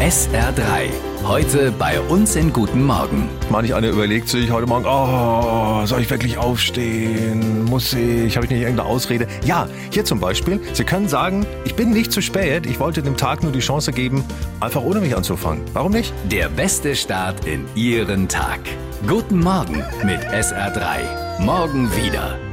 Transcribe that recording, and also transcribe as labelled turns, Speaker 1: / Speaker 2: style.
Speaker 1: SR3. Heute bei uns in Guten Morgen.
Speaker 2: Manch einer überlegt sich heute Morgen, soll ich wirklich aufstehen? Muss ich? Habe ich nicht irgendeine Ausrede? Ja, hier zum Beispiel. Sie können sagen, ich bin nicht zu spät. Ich wollte dem Tag nur die Chance geben, einfach ohne mich anzufangen. Warum nicht?
Speaker 1: Der beste Start in Ihren Tag. Guten Morgen mit SR3. Morgen wieder.